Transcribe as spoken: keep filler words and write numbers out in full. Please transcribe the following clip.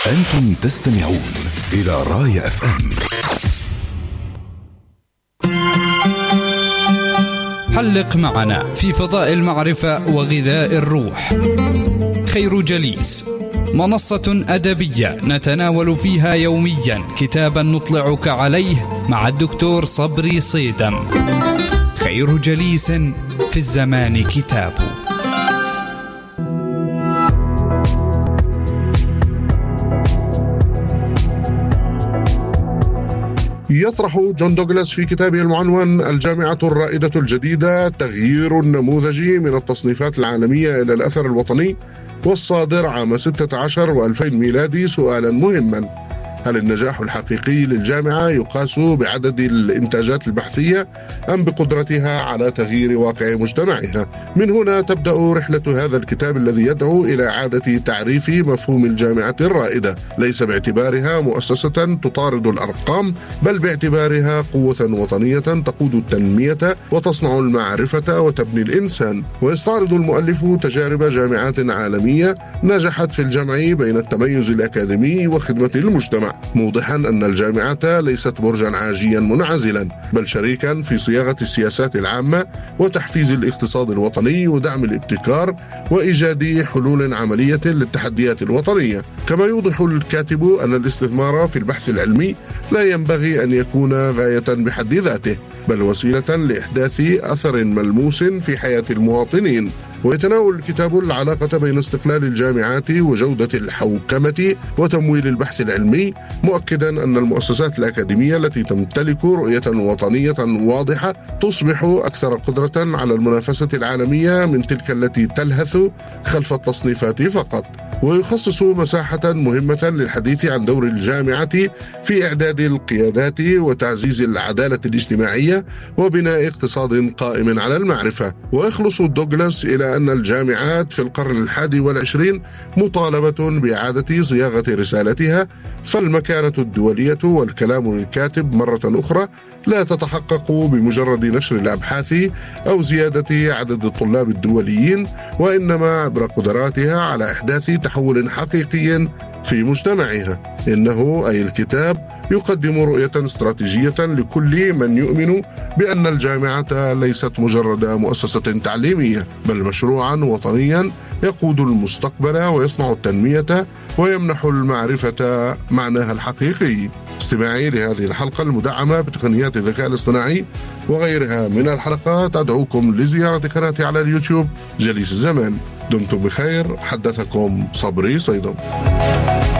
أنتم تستمعون إلى راية أف أم. حلق معنا في فضاء المعرفة وغذاء الروح. خير جليس، منصة أدبية نتناول فيها يوميا كتابا نطلعك عليه مع الدكتور صبري صيدم. خير جليس في الزمان كتاب. يطرح جون دوغلاس في كتابه المعنون الجامعة الرائدة الجديدة تغيير نموذجي من التصنيفات العالمية إلى الأثر الوطني والصادر عام ستة عشر وألفين ميلادي سؤالا مهما: هل النجاح الحقيقي للجامعة يقاس بعدد الإنتاجات البحثية أم بقدرتها على تغيير واقع مجتمعها؟ من هنا تبدأ رحلة هذا الكتاب الذي يدعو إلى إعادة تعريف مفهوم الجامعة الرائدة، ليس باعتبارها مؤسسة تطارد الأرقام، بل باعتبارها قوة وطنية تقود التنمية وتصنع المعرفة وتبني الإنسان. ويستعرض المؤلف تجارب جامعات عالمية نجحت في الجمع بين التميز الأكاديمي وخدمة المجتمع، موضحا أن الجامعة ليست برجا عاجيا منعزلا، بل شريكا في صياغة السياسات العامة وتحفيز الاقتصاد الوطني ودعم الابتكار وإيجاد حلول عملية للتحديات الوطنية. كما يوضح الكاتب أن الاستثمار في البحث العلمي لا ينبغي أن يكون غاية بحد ذاته، بل وسيلة لإحداث أثر ملموس في حياة المواطنين. ويتناول الكتاب العلاقة بين استقلال الجامعات وجودة الحوكمة وتمويل البحث العلمي، مؤكدا أن المؤسسات الأكاديمية التي تمتلك رؤية وطنية واضحة تصبح أكثر قدرة على المنافسة العالمية من تلك التي تلهث خلف التصنيفات فقط. ويخصص مساحة مهمة للحديث عن دور الجامعة في إعداد القيادات وتعزيز العدالة الاجتماعية وبناء اقتصاد قائم على المعرفة. ويخلص دوغلاس إلى أن الجامعات في القرن الحادي والعشرين مطالبة بإعادة صياغة رسالتها، فالمكانة الدولية والكلام للكاتب مرة أخرى لا تتحقق بمجرد نشر الأبحاث أو زيادة عدد الطلاب الدوليين، وإنما عبر قدراتها على إحداث تحول حقيقي في مجتمعها. إنه أي الكتاب يقدم رؤية استراتيجية لكل من يؤمن بأن الجامعة ليست مجرد مؤسسة تعليمية، بل مشروعا وطنيا يقود المستقبل ويصنع التنمية ويمنح المعرفة معناها الحقيقي. استماعي لهذه الحلقة المدعمة بتقنيات الذكاء الاصطناعي وغيرها من الحلقات، أدعوكم لزيارة قناتي على اليوتيوب جليس الزمان. دمتم بخير، حدثكم صبري صيدم.